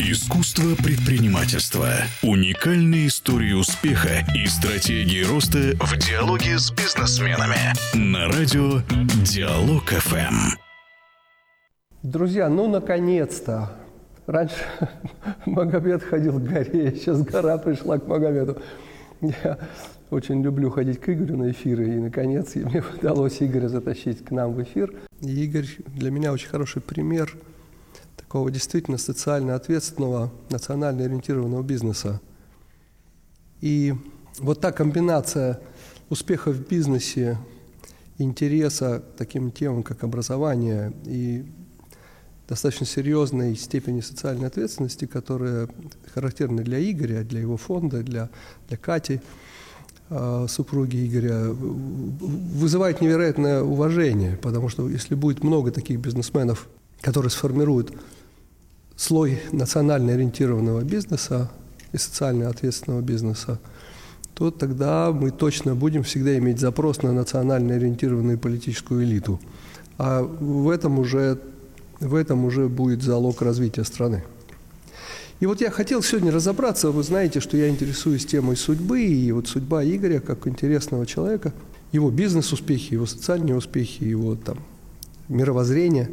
Искусство предпринимательства. Уникальные истории успеха и стратегии роста в диалоге с бизнесменами. На радио Диалог ФМ. Друзья, наконец-то. Раньше Магомед ходил к горе, сейчас гора пришла к Магомеду. Я очень люблю ходить к Игорю на эфиры, и, наконец, мне удалось Игоря затащить к нам в эфир. И Игорь для меня очень хороший пример такого действительно социально ответственного, национально ориентированного бизнеса. И вот та комбинация успеха в бизнесе, интереса к таким темам, как образование, и достаточно серьезной степени социальной ответственности, которая характерна для Игоря, для его фонда, для Кати, супруги Игоря, вызывает невероятное уважение, потому что если будет много таких бизнесменов, которые сформируют слой национально ориентированного бизнеса и социально ответственного бизнеса, то тогда мы точно будем всегда иметь запрос на национально ориентированную политическую элиту. А в этом уже будет залог развития страны. И вот я хотел сегодня разобраться, вы знаете, что я интересуюсь темой судьбы, и вот судьба Игоря как интересного человека, его бизнес-успехи, его социальные успехи, его мировоззрение,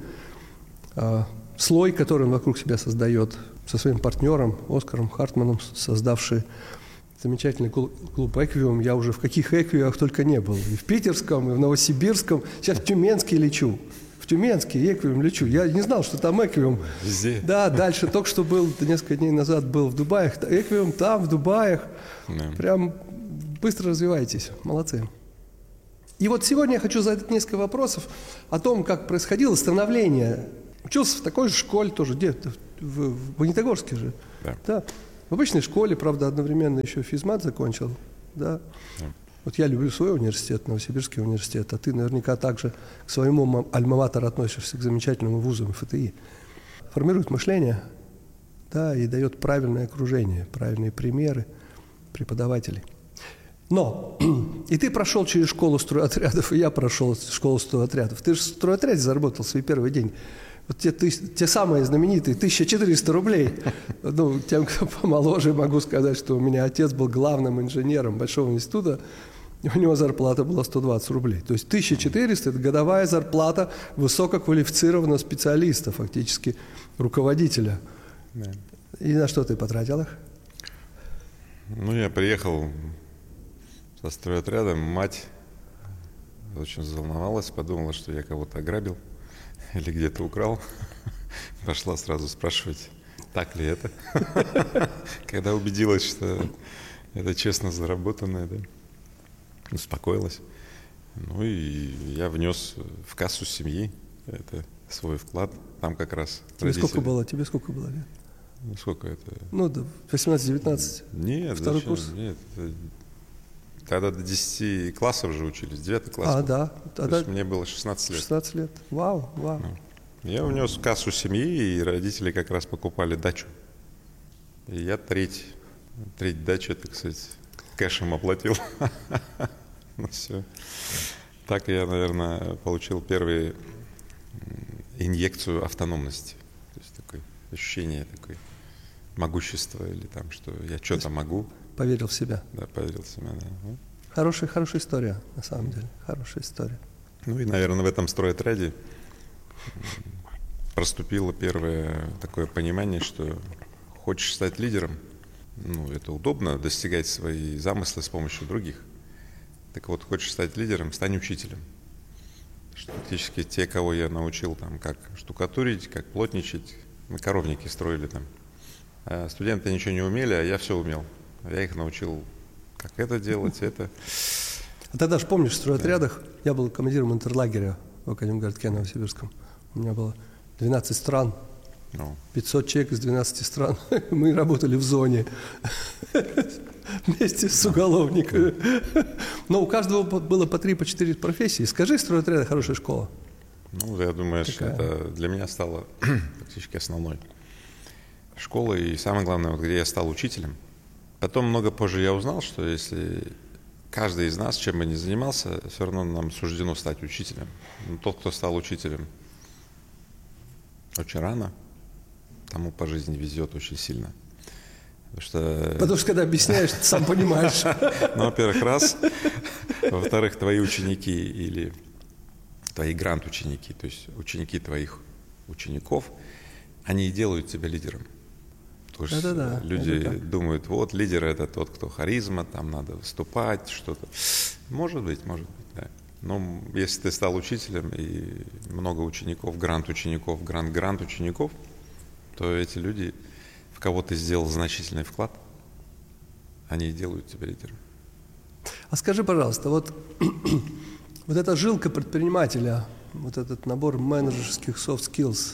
слой, который он вокруг себя создает со своим партнером Оскаром Хартманом, создавший замечательный клуб «Эквиум». Я уже в каких «Эквиумах» только не был. И в питерском, и в новосибирском. Сейчас в Тюменский лечу. В Тюменский «Эквиум» лечу. Я не знал, что там «Эквиум». Везде. Да, дальше только что был, несколько дней назад был в Дубаях. «Эквиум» там, в Дубаях. Да. Прям быстро развиваетесь. Молодцы. И вот сегодня я хочу задать несколько вопросов о том, как происходило становление. Учился в такой же школе тоже, где-то в Магнитогорске же. Да. В обычной школе, правда, одновременно еще физмат закончил. Да. Вот я люблю свой университет, Новосибирский университет, а ты наверняка также к своему альма-матер относишься к замечательному вузу МФТИ. Формирует мышление, да, и дает правильное окружение, правильные примеры преподавателей. Но и ты прошел через школу стройотрядов, и я прошел школу стройотрядов. Ты же в стройотряде заработал свой первый день. Вот те самые знаменитые 1400 рублей. Тем, кто помоложе, могу сказать, что у меня отец был главным инженером Большого института, и у него зарплата была 120 рублей. То есть 1400 – это годовая зарплата высококвалифицированного специалиста, фактически руководителя. Да. И на что ты потратил их? Я приехал со стройотрядом, мать очень заволновалась, подумала, что я кого-то ограбил или где-то украл. Пошла сразу спрашивать, так ли это. Когда убедилась, что это честно заработанное, да, успокоилась. И я внес в кассу семьи это свой вклад. Там как раз Тебе сколько было лет? Сколько это? 18-19? Нет, второй курс? Нет. Тогда до 10 классов же учились, 9 класс. Да. То есть мне было 16 лет. 16 лет. Вау. Я внес в кассу семьи, и родители как раз покупали дачу. И я треть дачи, так сказать, кэшем оплатил. Все. Так я, наверное, получил первую инъекцию автономности. То есть такое ощущение могущества, или что я что-то могу. Поверил в себя. Да, поверил в себя, да. Хорошая история, на самом деле. Хорошая история. И, наверное, в этом стройотряде проступило первое такое понимание, что хочешь стать лидером, это удобно достигать свои замыслы с помощью других. Так вот, хочешь стать лидером, стань учителем. Что фактически те, кого я научил, как штукатурить, как плотничать, мы коровники строили там. А студенты ничего не умели, а я все умел. Я их научил, как это делать, это. А тогда же помнишь, в стройотрядах, я был командиром интерлагеря в Академгородке Новосибирском. У меня было 12 стран, 500 человек из 12 стран. Мы работали в зоне вместе с уголовниками. Но у каждого было по 3-4 профессии. Скажи, стройотряды хорошая школа. Я думаю, что это для меня стало практически основной школой. И самое главное, где я стал учителем. Потом много позже я узнал, что если каждый из нас, чем бы ни занимался, все равно нам суждено стать учителем. Тот, кто стал учителем очень рано, тому по жизни везет очень сильно. Потому что когда объясняешь, ты сам понимаешь. Ну, во-первых, раз. Во-вторых, твои ученики или твои грант-ученики, то есть ученики твоих учеников, они и делают тебя лидером. Потому что люди думают, вот лидер — это тот, кто харизма, там надо выступать, что-то. Может быть, да. Но если ты стал учителем и много учеников, грант-учеников, грант-учеников, то эти люди, в кого ты сделал значительный вклад, они и делают тебя лидером. А скажи, пожалуйста, вот эта жилка предпринимателя, вот этот набор менеджерских soft skills,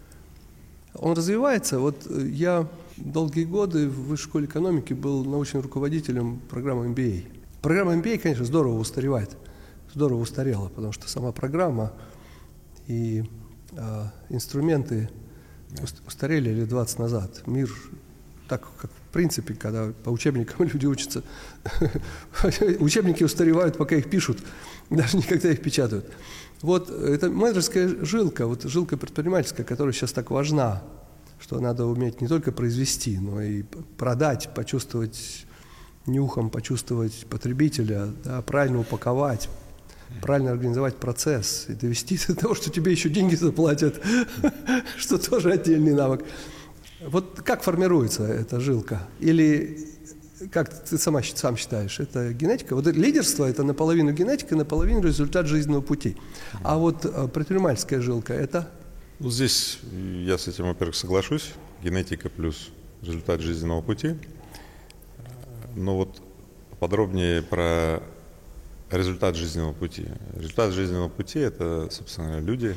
он развивается? Вот я долгие годы в Высшей школе экономики был научным руководителем программы MBA. Программа MBA, конечно, здорово устаревает. Здорово устарела, потому что сама программа и инструменты устарели лет 20 назад. Мир, так как в принципе, когда по учебникам люди учатся, учебники устаревают, пока их пишут, даже никогда их печатают. Вот это менеджерская жилка, вот жилка предпринимательская, которая сейчас так важна, что надо уметь не только произвести, но и продать, почувствовать нюхом, почувствовать потребителя, да, правильно упаковать, правильно организовать процесс и довести до того, что тебе еще деньги заплатят, что тоже отдельный навык. Вот как формируется эта жилка? Или как ты сам считаешь, это генетика? Вот лидерство – это наполовину генетика, наполовину результат жизненного пути. А вот предпринимательская жилка – это? Ну, здесь я с этим, во-первых, соглашусь. Генетика плюс результат жизненного пути. Но вот подробнее про результат жизненного пути. Результат жизненного пути – это, собственно, люди,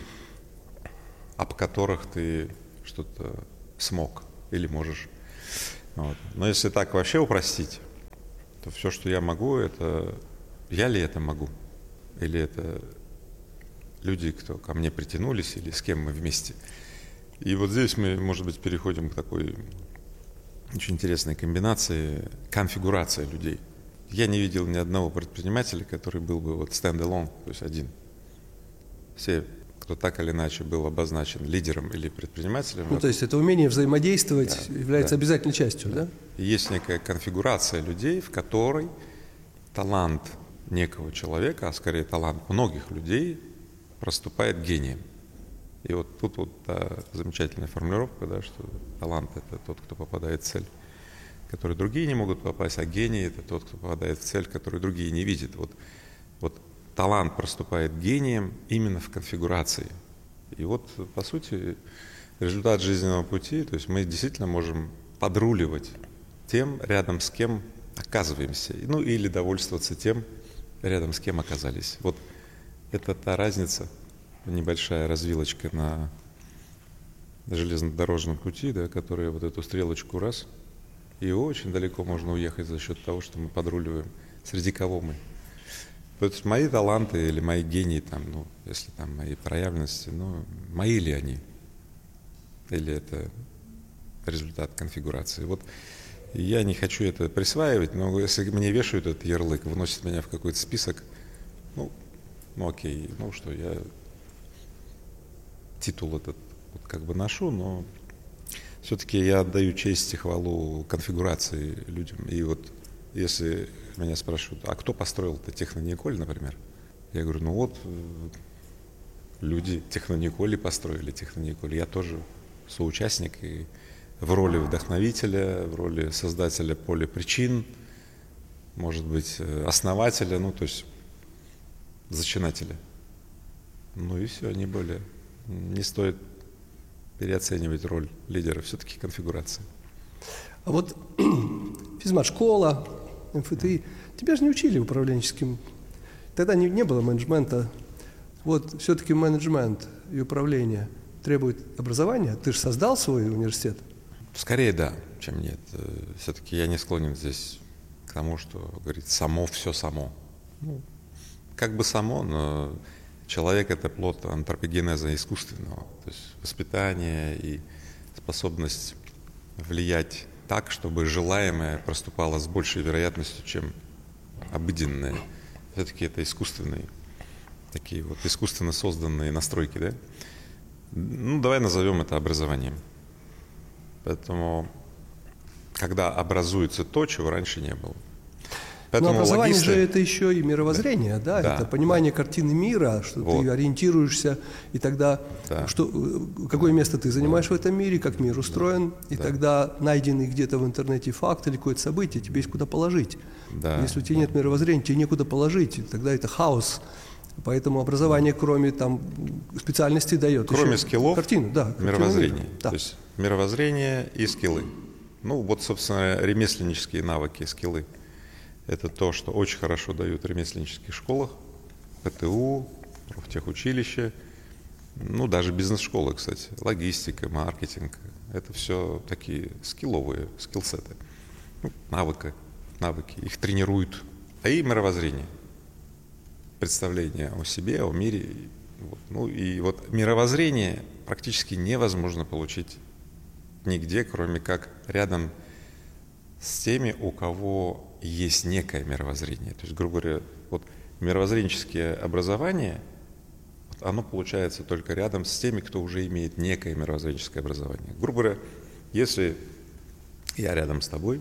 об которых ты что-то смог или можешь. Вот. Но если так вообще упростить, то все, что я могу, это я ли это могу? Или это люди, кто ко мне притянулись, или с кем мы вместе? И вот здесь мы, может быть, переходим к такой очень интересной комбинации, конфигурация людей. Я не видел ни одного предпринимателя, который был бы вот stand-alone, то есть один. Все, кто так или иначе был обозначен лидером или предпринимателем. Ну, то есть это умение взаимодействовать является обязательной частью, да? И есть некая конфигурация людей, в которой талант некого человека, а скорее талант многих людей, проступает гением. И вот тут вот та замечательная формулировка, да, что талант – это тот, кто попадает в цель, который другие не могут попасть, а гений – это тот, кто попадает в цель, которую другие не видят. Вот талант проступает гением именно в конфигурации. И вот, по сути, результат жизненного пути, то есть мы действительно можем подруливать тем, рядом с кем оказываемся, ну или довольствоваться тем, рядом с кем оказались. Вот это та разница, небольшая развилочка на железнодорожном пути, да, которая вот эту стрелочку раз, и очень далеко можно уехать за счет того, что мы подруливаем, среди кого мы. То есть мои таланты или мои гении, там, ну, если там мои проявленности, ну, мои ли они? Или это результат конфигурации? Вот я не хочу это присваивать, но если мне вешают этот ярлык, выносят меня в какой-то список, ну окей, ну что, я титул этот вот как бы ношу, но все-таки я отдаю честь и хвалу конфигурации людям. И вот если меня спрашивают, а кто построил это Технониколь, например, я говорю, ну вот люди Технониколи построили Технониколь, я тоже соучастник и в роли вдохновителя, в роли создателя поля причин, может быть, основателя, ну то есть зачинателя. Ну и все, не более. Не стоит переоценивать роль лидера, все-таки конфигурация. А вот физмат-школа, МФТИ, тебя же не учили управленческим, тогда не было менеджмента. Вот все-таки менеджмент и управление требует образования. Ты же создал свой университет? Скорее да, чем нет. Все-таки я не склонен здесь к тому, что говорит все само. Ну, как бы само, но человек – это плод антропогенеза искусственного, то есть воспитание и способность влиять так, чтобы желаемое проступало с большей вероятностью, чем обыденное. Все-таки это искусственные, такие вот искусственно созданные настройки, да? Ну, давай назовем это образованием. Поэтому, когда образуется то, чего раньше не было. Но Поэтому образование же это еще и мировоззрение, да? Да, Это понимание картины мира, что Вот. ты ориентируешься, и тогда какое место ты занимаешь в этом мире, как мир устроен, и тогда найденный где-то в интернете факт или какое-то событие, тебе есть куда положить. Да. Если у тебя нет мировоззрения, тебе некуда положить, и тогда это хаос. Поэтому образование, кроме там специальностей, дает Кроме еще скиллов, картину, да, картину мировоззрение. мира. Да. То есть мировоззрение и скиллы. Ну, вот, собственно, ремесленнические навыки, скиллы. Это то, что очень хорошо дают в ремесленнических школах, ПТУ, профтехучилище, ну, даже бизнес-школы, кстати, логистика, маркетинг. Это все такие скилловые, скиллсеты, ну, навыки. Их тренируют. А и мировоззрение, представление о себе, о мире. Вот. Ну, и вот мировоззрение практически невозможно получить нигде, кроме как рядом с теми, у кого есть некое мировоззрение. То есть, грубо говоря, вот мировоззренческое образование, вот оно получается только рядом с теми, кто уже имеет некое мировоззренческое образование. Грубо говоря, если я рядом с тобой,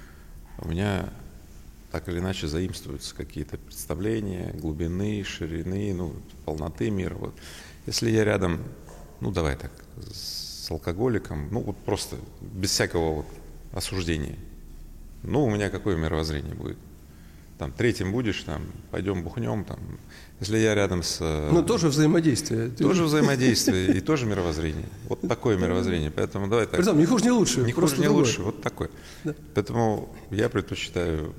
у меня так или иначе заимствуются какие-то представления, глубины, ширины, ну, полноты мира. Вот. Если я рядом, ну, давай так, с алкоголиком, ну, вот просто без всякого вот осуждения, ну, у меня какое мировоззрение будет? Там, третьим будешь, там, пойдем бухнем, там. Если я рядом с... Ну, тоже взаимодействие. Тоже взаимодействие и тоже мировоззрение. Вот такое мировоззрение. Поэтому давай так. Притом, не хуже, не лучше. Не хуже, не другое. лучше. Вот такое. Да. Поэтому я предпочитаю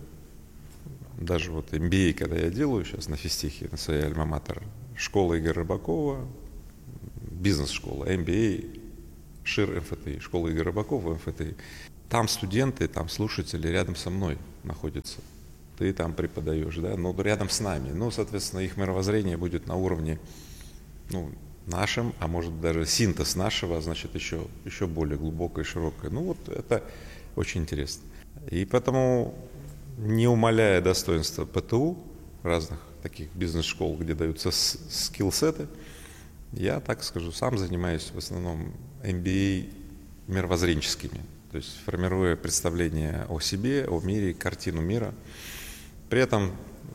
даже вот MBA, когда я делаю сейчас на физтехе, на своей альма-матер, школа Игоря Рыбакова, бизнес-школа, MBA, ШИР МФТИ, школа Игоря Рыбакова, МФТИ. Там студенты, там слушатели рядом со мной находятся. Ты там преподаешь, да, но рядом с нами. Ну, соответственно, их мировоззрение будет на уровне, ну, нашем, а может даже синтез нашего, значит, еще более глубокое и широкое. Ну, вот это очень интересно. И поэтому, не умаляя достоинства ПТУ, разных таких бизнес-школ, где даются скиллсеты, я, так скажу, сам занимаюсь в основном MBA мировоззренческими. То есть формируя представление о себе, о мире, картину мира. При этом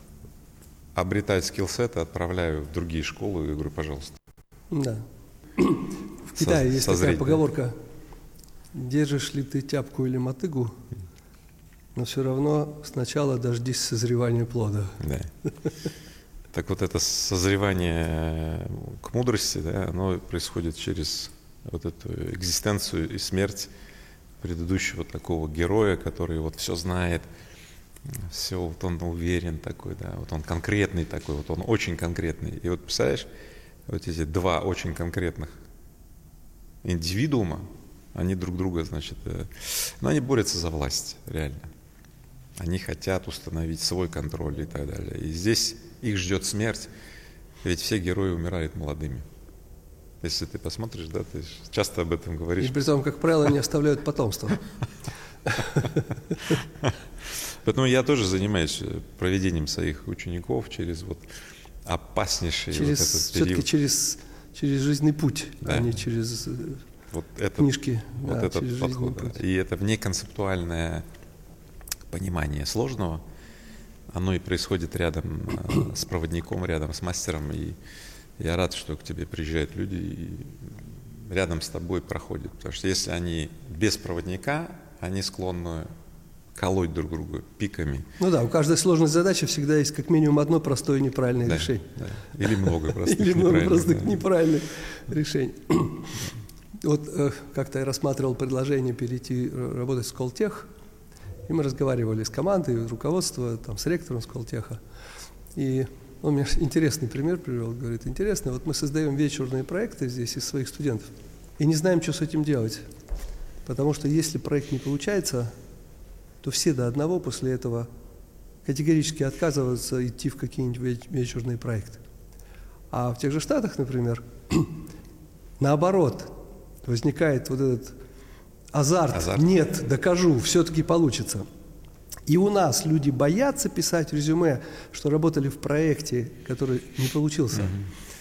обретать скиллсеты отправляю в другие школы и говорю, пожалуйста. Да. В Китае есть такая поговорка: держишь ли ты тяпку или мотыгу, но все равно сначала дождись созревания плода. Да. Так вот это созревание к мудрости, да, оно происходит через вот эту экзистенцию и смерть предыдущего такого героя, который вот все знает, все, вот он уверен такой, да, вот он конкретный такой, вот он очень конкретный. И вот представляешь, вот эти два очень конкретных индивидуума, они друг друга, значит, ну, они борются за власть, реально. Они хотят установить свой контроль и так далее. И здесь их ждет смерть, ведь все герои умирают молодыми. Если ты посмотришь, да, ты часто об этом говоришь. И при том, как правило, не оставляют потомства. Поэтому я тоже занимаюсь проведением своих учеников через вот опаснейший вот этот период. Все-таки через жизненный путь, да, а не через вот этот, книжки. Вот да, этот подход. Да. И это внеконцептуальное понимание сложного, оно и происходит рядом с проводником, рядом с мастером. И я рад, что к тебе приезжают люди и рядом с тобой проходят. Потому что если они без проводника, они склонны колоть друг друга пиками. Ну да, у каждой сложной задачи всегда есть как минимум одно простое неправильное решение. Да. Или много простых Или много простых неправильных решений. Вот как-то я рассматривал предложение перейти работать в Сколтех, и мы разговаривали с командой, руководством, там, с ректором Сколтеха. И он мне интересный пример привел, говорит, интересно, вот мы создаем вечерные проекты здесь из своих студентов и не знаем, что с этим делать. Потому что если проект не получается, то все до одного после этого категорически отказываются идти в какие-нибудь вечерные проекты. А в тех же Штатах, например, наоборот, возникает вот этот азарт. Нет, докажу, все-таки получится. И у нас люди боятся писать в резюме, что работали в проекте, который не получился.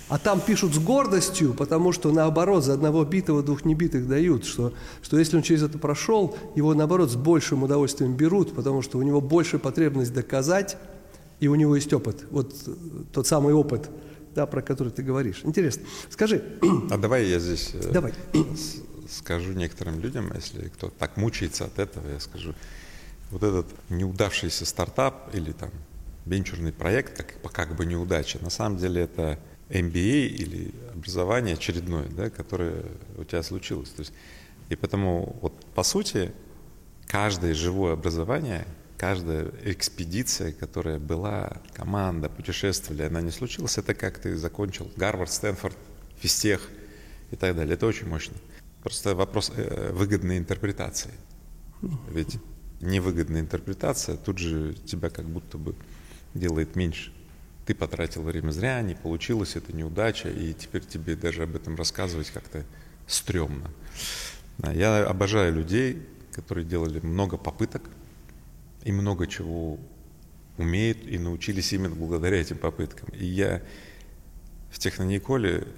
А там пишут с гордостью, потому что, наоборот, за одного битого 2 небитых дают, что если он через это прошел, его, наоборот, с большим удовольствием берут, потому что у него большая потребность доказать, и у него есть опыт. Вот тот самый опыт, да, про который ты говоришь. Интересно. Скажи. А давай я здесь Давай. Скажу некоторым людям, если кто так мучается от этого, я скажу, вот этот неудавшийся стартап или там венчурный проект, как бы неудача, на самом деле это MBA или образование очередное, да, которое у тебя случилось. То есть, и потому, вот, по сути, каждое живое образование, каждая экспедиция, которая была, команда, путешествовали, она не случилась, это как ты закончил Гарвард, Стэнфорд, физтех и так далее. Это очень мощно. Просто вопрос выгодной интерпретации. Ведь невыгодная интерпретация тут же тебя как будто бы делает меньше. Ты потратил время зря, не получилось, это неудача, и теперь тебе даже об этом рассказывать как-то стрёмно. Я обожаю людей, которые делали много попыток и много чего умеют и научились именно благодаря этим попыткам. И я в Технониколе,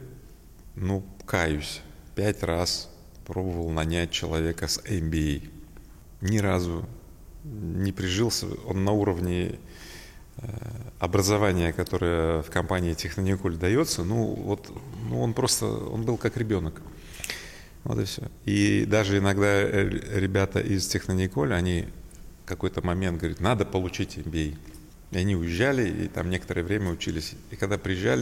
каюсь, 5 раз пробовал нанять человека с MBA. Ни разу не прижился, он на уровне образование, которое в компании Технониколь дается, он был как ребенок. Вот и все. И даже иногда ребята из Технониколь, они в какой-то момент говорят, надо получить MBA. И они уезжали, и там некоторое время учились. И когда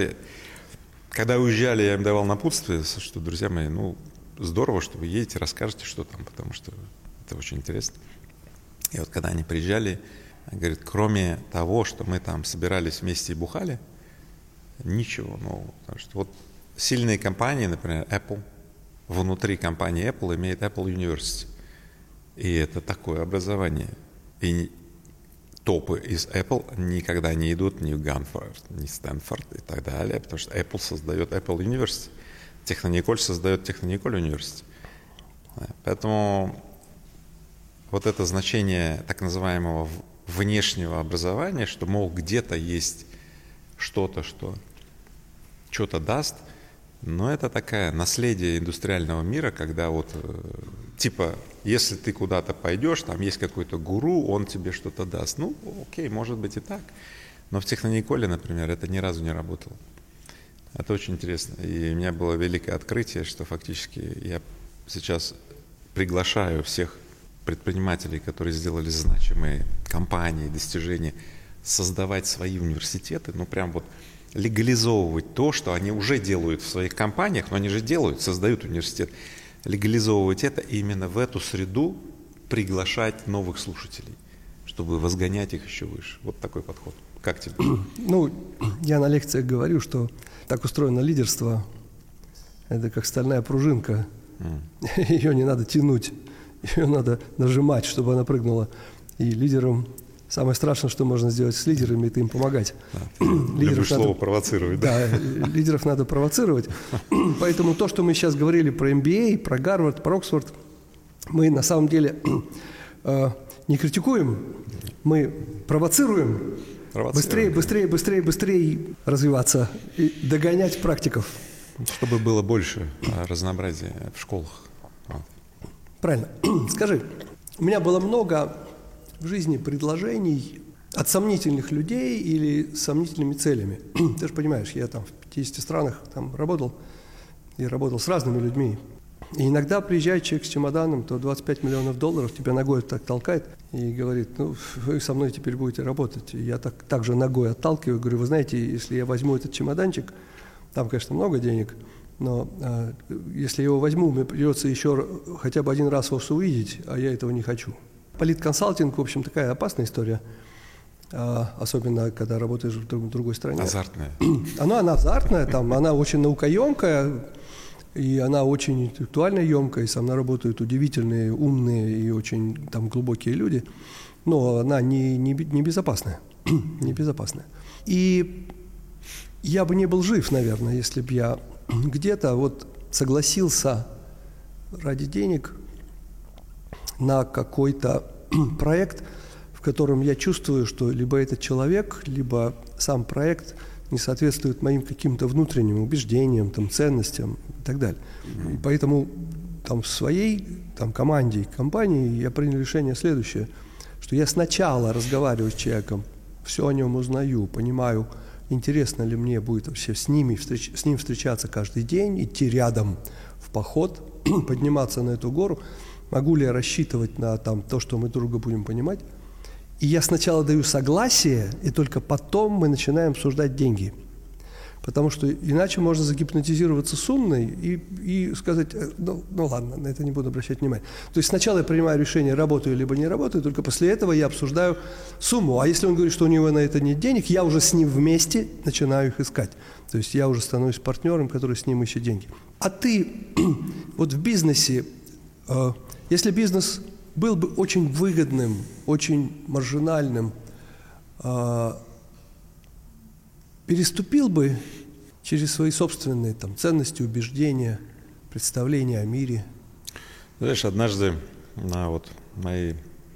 уезжали, я им давал напутствие, что, друзья мои, здорово, что вы едете, расскажете, что там, потому что это очень интересно. И вот когда они приезжали, говорит, кроме того, что мы там собирались вместе и бухали, ничего нового. Потому что вот сильные компании, например, Apple, внутри компании Apple имеет Apple University. И это такое образование. И топы из Apple никогда не идут ни в Ганфорд, ни в Стэнфорд и так далее, потому что Apple создает Apple University. Технониколь создает Технониколь University. Поэтому вот это значение так называемого внешнего образования, что, мол, где-то есть что-то, что что-то даст, но это такое наследие индустриального мира, когда вот, если ты куда-то пойдешь, там есть какой-то гуру, он тебе что-то даст. Окей, может быть и так. Но в Технониколе, например, это ни разу не работало. Это очень интересно. И у меня было великое открытие, что фактически я сейчас приглашаю всех предпринимателей, которые сделали значимые компании, достижения, создавать свои университеты, прям вот легализовывать то, что они уже делают в своих компаниях, но они же создают университет, легализовывать это и именно в эту среду приглашать новых слушателей, чтобы возгонять их еще выше. Вот такой подход. Как тебе? Я на лекциях говорю, что так устроено лидерство, это как стальная пружинка, ее не надо тянуть. Ее надо нажимать, чтобы она прыгнула. И лидерам самое страшное, что можно сделать с лидерами, это им помогать. Любишь слово провоцировать. Да, лидеров надо провоцировать. Поэтому то, что мы сейчас говорили про MBA, про Гарвард, про Оксфорд, мы на самом деле не критикуем, мы провоцируем. Быстрее развиваться и догонять практиков. Чтобы было больше разнообразия в школах. Правильно. Скажи, у меня было много в жизни предложений от сомнительных людей или с сомнительными целями. Ты же понимаешь, я там в 50 странах там работал с разными людьми. И иногда приезжает человек с чемоданом, то $25 миллионов тебя ногой так толкает и говорит, вы со мной теперь будете работать. И я так же ногой отталкиваю, говорю, вы знаете, если я возьму этот чемоданчик, там, конечно, много денег, но если я его возьму, мне придется еще хотя бы один раз вас увидеть, а я этого не хочу. Политконсалтинг, в общем, такая опасная история, особенно когда работаешь в другой стране. Азартная. Она азартная, она очень наукоемкая, и она очень интеллектуально емкая, и со мной работают удивительные, умные и очень глубокие люди, но она не безопасная. Не безопасная. И я бы не был жив, наверное, если бы я где-то согласился ради денег на какой-то проект, в котором я чувствую, что либо этот человек, либо сам проект не соответствует моим каким-то внутренним убеждениям, там, ценностям и так далее. И поэтому там, в своей там, команде и компании я принял решение следующее, что я сначала разговариваю с человеком, все о нем узнаю, понимаю, интересно ли мне будет вообще с ним встречаться каждый день, идти рядом в поход, подниматься на эту гору, могу ли я рассчитывать на там, то, что мы друг друга будем понимать. И я сначала даю согласие, и только потом мы начинаем обсуждать деньги. Потому что иначе можно загипнотизироваться с умной и сказать, ну ладно, на это не буду обращать внимания. То есть сначала я принимаю решение, работаю либо не работаю, только после этого я обсуждаю сумму. А если он говорит, что у него на это нет денег, я уже с ним вместе начинаю их искать. То есть я уже становлюсь партнером, который с ним ищет деньги. А ты вот в бизнесе, если бизнес был бы очень выгодным, очень маржинальным, переступил бы через свои собственные там, ценности, убеждения, представления о мире. Знаешь, однажды на вот моей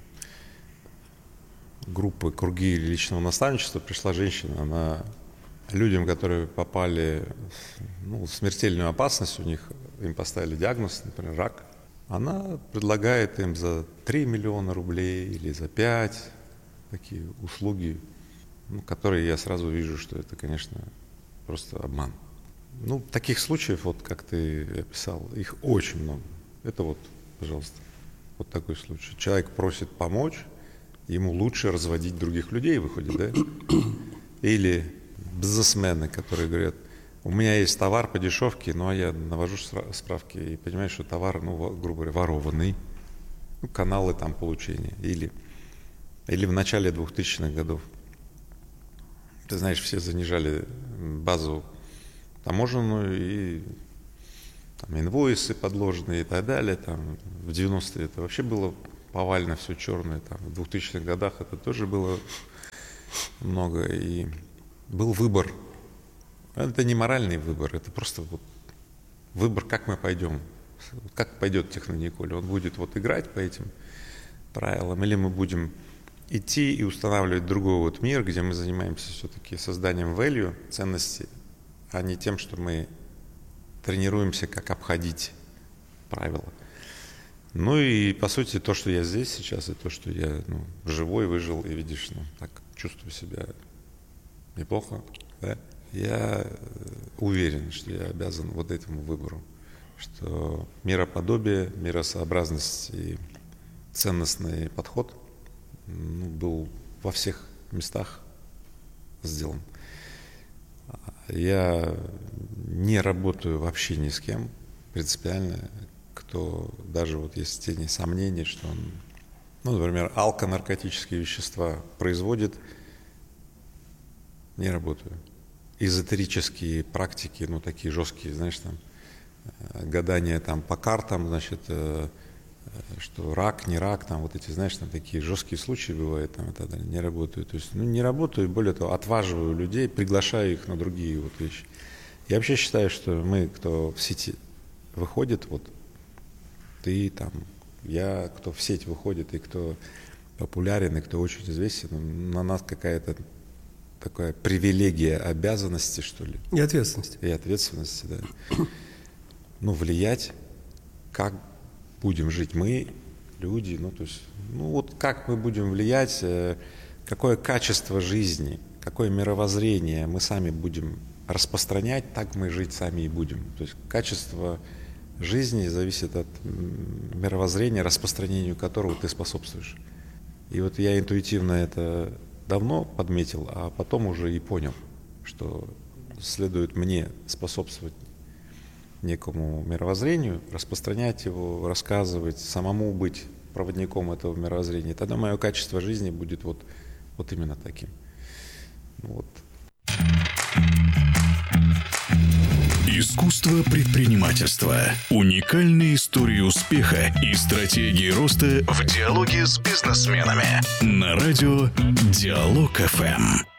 группы «Круги личного наставничества» пришла женщина. Она людям, которые попали в смертельную опасность, им поставили диагноз, например, рак, она предлагает им за 3 миллиона рублей или за 5 такие услуги, которые я сразу вижу, что это, конечно, просто обман. Таких случаев, вот как ты описал, их очень много. Это вот, пожалуйста, вот такой случай. Человек просит помочь, ему лучше разводить других людей, выходит, да? Или бизнесмены, которые говорят, у меня есть товар по дешевке, а я навожу справки и понимаю, что товар, грубо говоря, ворованный, каналы там получения. Или в начале 2000-х годов. Ты знаешь, все занижали базу таможенную и там, инвойсы подложенные и так далее. Там, в 90-е это вообще было повально все черное. Там, в 2000-х годах это тоже было много. И был выбор. Это не моральный выбор, это просто вот выбор, как мы пойдем. Как пойдет Технониколь. Он будет вот играть по этим правилам, или мы будем идти и устанавливать другой вот мир, где мы занимаемся все-таки созданием value, ценности, а не тем, что мы тренируемся, как обходить правила. И, по сути, то, что я здесь сейчас, и то, что я живой, выжил, и видишь, так чувствую себя неплохо, да? Я уверен, что я обязан вот этому выбору, что мироподобие, миросообразность и ценностный подход был во всех местах сделан. Я не работаю вообще ни с кем принципиально, кто даже вот есть тени сомнений, что он, например, алко-наркотические вещества производит, не работаю. Эзотерические практики, такие жесткие, знаешь, там, гадания там по картам, значит, что рак, не рак, там вот эти, знаешь, там такие жесткие случаи бывают, там, и так далее, не работаю. То есть, не работаю, более того, отваживаю людей, приглашаю их на другие вот вещи. Я вообще считаю, что мы, кто в сети выходит, вот, ты там, я, кто в сеть выходит, и кто популярен, и кто очень известен, на нас какая-то такая привилегия обязанности, что ли. И ответственности. И ответственности, да. Влиять, как будем жить мы, люди, то есть, вот как мы будем влиять, какое качество жизни, какое мировоззрение мы сами будем распространять, так мы жить сами и будем. То есть качество жизни зависит от мировоззрения, распространению которого ты способствуешь. И вот я интуитивно это давно подметил, а потом уже и понял, что следует мне способствовать некому мировоззрению, распространять его, рассказывать, самому быть проводником этого мировоззрения. Тогда мое качество жизни будет вот именно таким. Вот. Искусство предпринимательства. Уникальные истории успеха и стратегии роста в диалоге с бизнесменами. На радио Диалог ФМ.